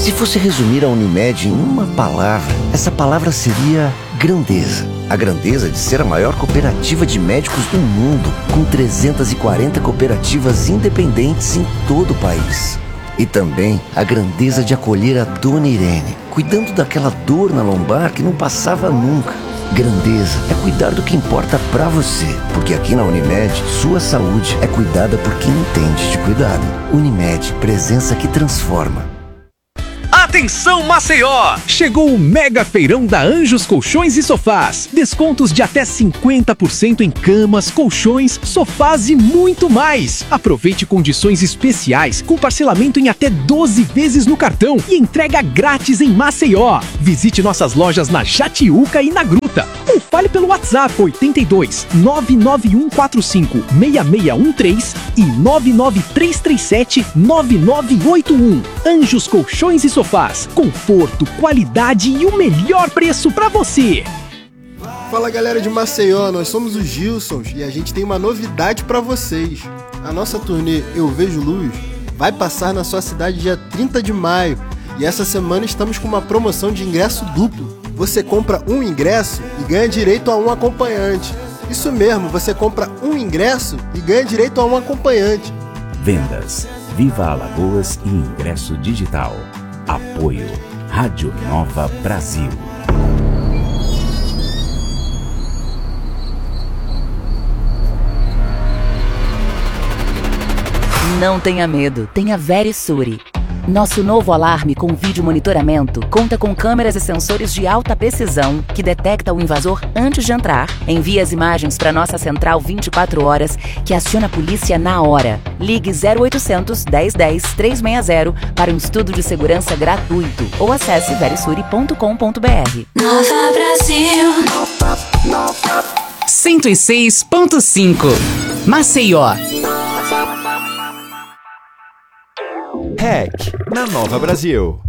Se fosse resumir a Unimed em uma palavra, essa palavra seria grandeza. A grandeza de ser a maior cooperativa de médicos do mundo, com 340 cooperativas independentes em todo o país. E também a grandeza de acolher a Dona Irene, cuidando daquela dor na lombar que não passava nunca. Grandeza é cuidar do que importa pra você, porque aqui na Unimed, sua saúde é cuidada por quem entende de cuidado. Unimed, presença que transforma. Atenção Maceió! Chegou o mega feirão da Anjos Colchões e Sofás. Descontos de até 50% em camas, colchões, sofás e muito mais. Aproveite condições especiais com parcelamento em até 12 vezes no cartão e entrega grátis em Maceió. Visite nossas lojas na Jatiuca e na Gruta. Ou fale pelo WhatsApp 82 99145 6613 e 99337 9981. Anjos Colchões e Sofás. Conforto, qualidade e o melhor preço pra você. Fala galera de Maceió, nós somos os Gilsons e a gente tem uma novidade pra vocês. A nossa turnê Eu Vejo Luz vai passar na sua cidade dia 30 de maio e essa semana estamos com uma promoção de ingresso duplo. Você compra um ingresso e ganha direito a um acompanhante. Isso mesmo, você compra um ingresso e ganha direito a um acompanhante. Vendas, Viva Alagoas e ingresso digital. Apoio Rádio Nova Brasil. Não tenha medo, tenha Verisure. Nosso novo alarme com vídeo monitoramento conta com câmeras e sensores de alta precisão que detecta o invasor antes de entrar, envia as imagens para nossa central 24 horas que aciona a polícia na hora. Ligue 0800 1010 360 para um estudo de segurança gratuito ou acesse verisure.com.br. Nova Brasil 106.5 Maceió. REC na Nova Brasil.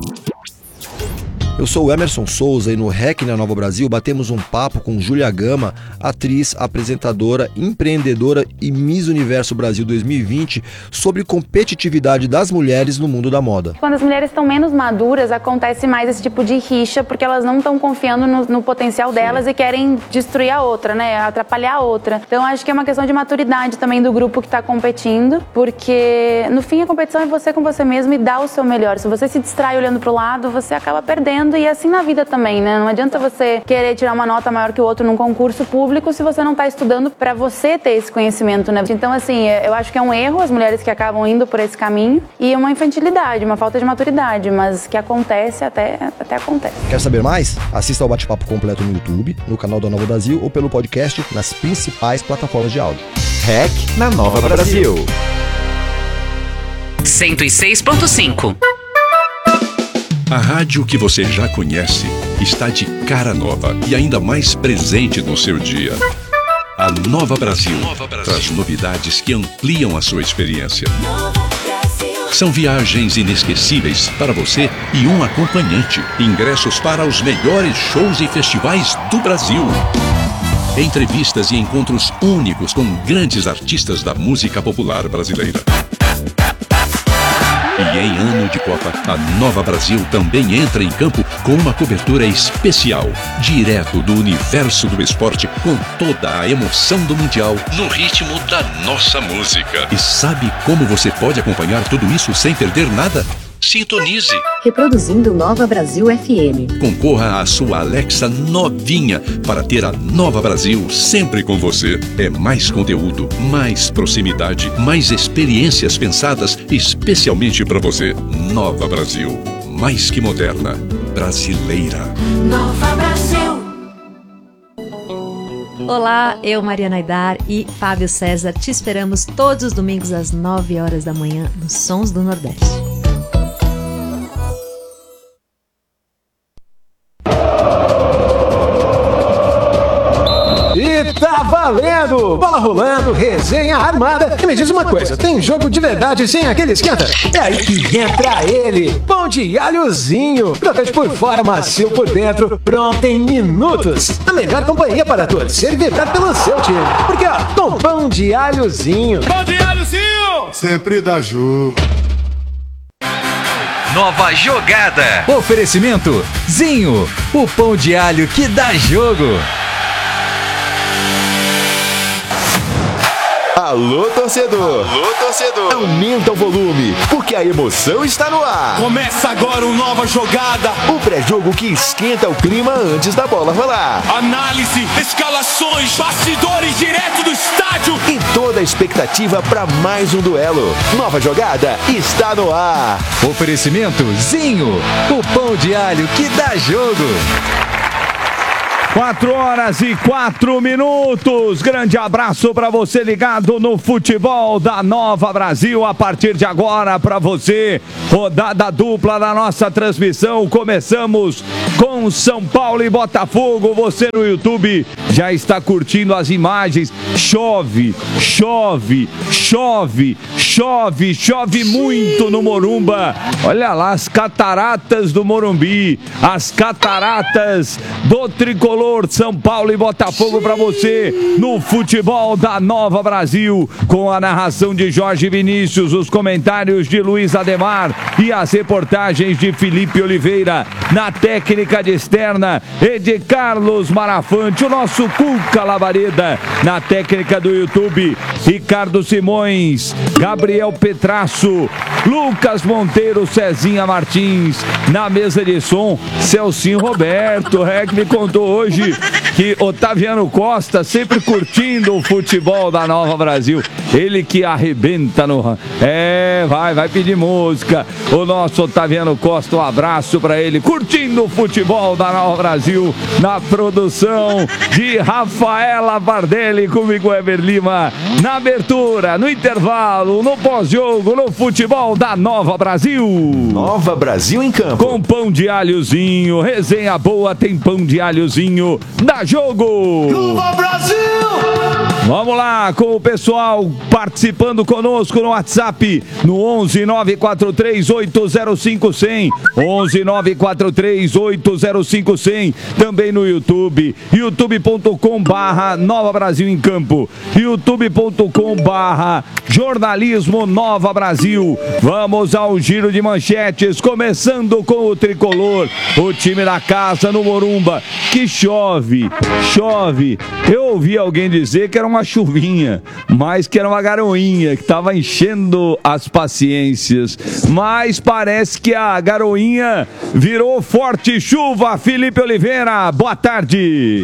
Eu sou o Emerson Souza e no REC na Nova Brasil batemos um papo com Júlia Gama, atriz, apresentadora, empreendedora e Miss Universo Brasil 2020, sobre competitividade das mulheres no mundo da moda. Quando as mulheres estão menos maduras, acontece mais esse tipo de rixa, porque elas não estão confiando no potencial delas e querem destruir a outra, né? Atrapalhar a outra. Então acho que é uma questão de maturidade também do grupo que está competindo, porque no fim a competição é você com você mesmo e dar o seu melhor. Se você se distrai olhando pro lado, você acaba perdendo. E assim na vida também, né? Não adianta você querer tirar uma nota maior que o outro num concurso público se você não tá estudando pra você ter esse conhecimento, né? Então, assim, eu acho que é um erro as mulheres que acabam indo por esse caminho e uma infantilidade, uma falta de maturidade, mas que acontece, até acontece. Quer saber mais? Assista ao bate-papo completo no YouTube, no canal da Nova Brasil ou pelo podcast nas principais plataformas de áudio. REC na Nova Brasil. 106.5 A rádio que você já conhece está de cara nova e ainda mais presente no seu dia. A Nova Brasil traz novidades que ampliam a sua experiência. São viagens inesquecíveis para você e um acompanhante. Ingressos para os melhores shows e festivais do Brasil. Entrevistas e encontros únicos com grandes artistas da música popular brasileira. E em ano de Copa, a Nova Brasil também entra em campo com uma cobertura especial, direto do universo do esporte, com toda a emoção do Mundial, no ritmo da nossa música. E sabe como você pode acompanhar tudo isso sem perder nada? Sintonize. Reproduzindo Nova Brasil FM. Concorra à sua Alexa novinha para ter a Nova Brasil sempre com você. É mais conteúdo, mais proximidade, mais experiências pensadas especialmente para você. Nova Brasil, mais que moderna, brasileira. Nova Brasil. Olá, eu, Mariana Aidar e Fábio César te esperamos todos os domingos às 9 horas da manhã nos Sons do Nordeste. E tá valendo! Bola rolando, resenha armada. E me diz uma coisa, tem jogo de verdade sem aquele esquenta? É aí que entra ele, pão de alhozinho. Crocante por fora, macio por dentro, pronto em minutos. A melhor companhia para torcer e vibrar pelo seu time. Porque ó, com pão de alhozinho. Pão de alhozinho! Sempre dá jogo. Nova Jogada. Oferecimento Zinho, o pão de alho que dá jogo. Alô, torcedor! Alô, torcedor! Aumenta o volume, porque a emoção está no ar. Começa agora o Nova Jogada. O pré-jogo que esquenta o clima antes da bola rolar. Análise, escalações, bastidores direto do estádio. E toda a expectativa para mais um duelo. Nova Jogada está no ar. Oferecimento Zinho, o pão de alho que dá jogo. 4h04. Grande abraço para você ligado no futebol da Nova Brasil. A partir de agora, para você, rodada dupla da nossa transmissão. Começamos com São Paulo e Botafogo. Você no YouTube já está curtindo as imagens. Chove, chove, chove, chove, chove muito no Morumba. Olha lá as cataratas do Morumbi, as cataratas do Tricolor. São Paulo e Botafogo para você no futebol da Nova Brasil, com a narração de Jorge Vinícius, os comentários de Luiz Ademar e as reportagens de Felipe Oliveira. Na técnica de externa, de Carlos Marafante, o nosso Cuca Labareda. Na técnica do YouTube, Ricardo Simões, Gabriel Petrasso, Lucas Monteiro, Cezinha Martins. Na mesa de som, Celcinho Roberto, que me contou hoje que Otaviano Costa sempre curtindo o futebol da Nova Brasil. Ele que arrebenta no... vai pedir música. O nosso Otaviano Costa, um abraço para ele, curtindo o futebol da Nova Brasil, na produção de Rafaela Bardelli, comigo Eber Lima, na abertura, no intervalo, no pós-jogo, no futebol da Nova Brasil. Nova Brasil em campo. Com pão de alhozinho, resenha boa, tem pão de alhozinho, dá jogo! Nova Brasil! Vamos lá com o pessoal participando conosco no WhatsApp, no 11 943 805 100, 11 943 805 100, também no YouTube, youtube.com/Nova Brasil em Campo, youtube.com/Jornalismo Nova Brasil. Vamos ao giro de manchetes, começando com o Tricolor, o time da casa no Morumba, que chove. Eu ouvi alguém dizer que era uma chuvinha, mas que era uma garoinha que estava enchendo as paciências, mas parece que a garoinha virou forte chuva. Felipe Oliveira, boa tarde.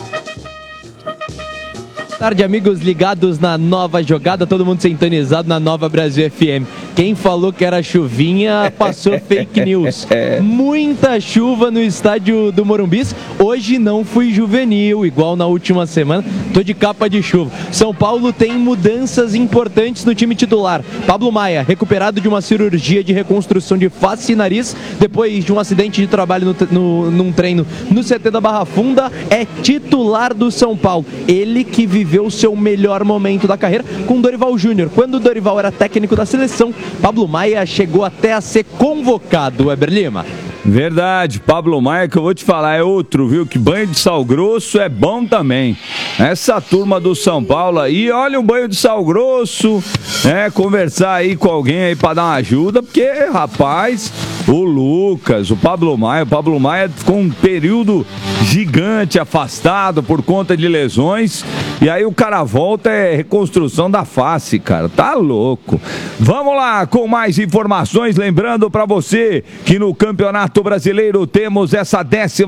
Boa tarde, amigos ligados na Nova Jogada, todo mundo sintonizado na Nova Brasil FM. Quem falou que era chuvinha passou fake news. Muita chuva no estádio do Morumbis. Hoje não fui juvenil, igual na última semana. Tô de capa de chuva. São Paulo tem mudanças importantes no time titular. Pablo Maia, recuperado de uma cirurgia de reconstrução de face e nariz, depois de um acidente de trabalho num treino no CT da Barra Funda, é titular do São Paulo. Ele que viveu o seu melhor momento da carreira com Dorival Júnior. Quando o Dorival era técnico da seleção, Pablo Maia chegou até a ser convocado, Weber Lima. Verdade, Pablo Maia, que eu vou te falar, é outro, viu? Que banho de sal grosso é bom também. Essa turma do São Paulo aí, olha um banho de sal grosso, conversar aí com alguém aí pra dar uma ajuda, porque, rapaz, o Lucas, o Pablo Maia ficou um período gigante afastado por conta de lesões, e aí o cara volta, é reconstrução da face, cara, tá louco. Vamos lá com mais informações, lembrando pra você que no Campeonato Brasileiro temos essa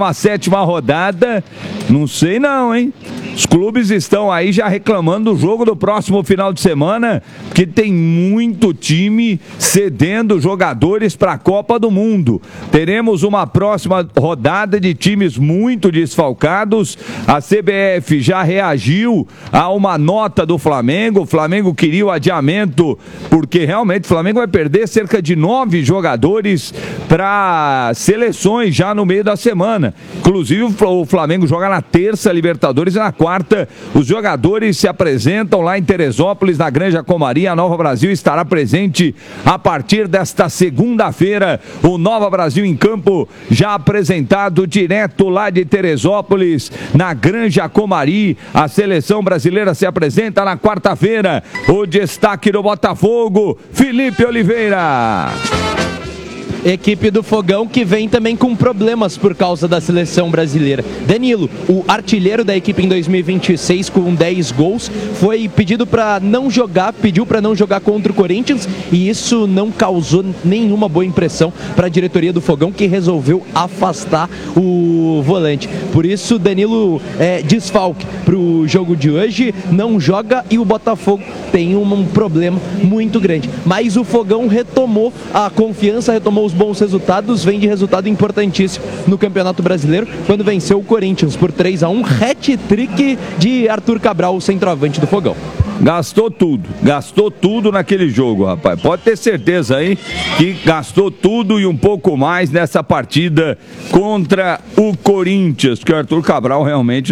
17ª rodada, não sei não, hein? Os clubes estão aí já reclamando do jogo do próximo final de semana, porque tem muito time cedendo jogadores para a Copa do Mundo. Teremos uma próxima rodada de times muito desfalcados. A CBF já reagiu a uma nota do Flamengo. O Flamengo queria o adiamento, porque realmente o Flamengo vai perder cerca de 9 jogadores para seleções já no meio da semana. Inclusive o Flamengo joga na terça Libertadores e na quarta os jogadores se apresentam lá em Teresópolis, na Granja Comari. A Nova Brasil estará presente a partir desta segunda-feira. O Nova Brasil em Campo já apresentado direto lá de Teresópolis, na Granja Comari. A seleção brasileira se apresenta na quarta-feira. O destaque do Botafogo, Felipe Oliveira. Equipe do Fogão que vem também com problemas por causa da seleção brasileira. Danilo, o artilheiro da equipe em 2026 com 10 gols, foi pediu para não jogar contra o Corinthians e isso não causou nenhuma boa impressão para a diretoria do Fogão, que resolveu afastar o volante. Por isso, Danilo desfalque para o jogo de hoje, não joga e o Botafogo tem um problema muito grande. Mas o Fogão retomou a confiança, retomou os bons resultados, vem de resultado importantíssimo no Campeonato Brasileiro, quando venceu o Corinthians por 3-1, hat-trick de Arthur Cabral, o centroavante do Fogão. Gastou tudo naquele jogo, rapaz. Pode ter certeza aí que gastou tudo e um pouco mais nessa partida contra o Corinthians, que o Arthur Cabral realmente